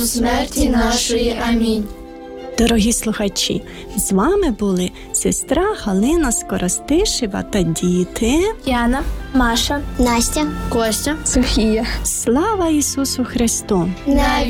смерті нашої. Амінь. Дорогі слухачі, з вами були сестра Галина Скоростишева та діти Яна, Маша, Настя, Костя, Софія. Слава Ісусу Христу! навіки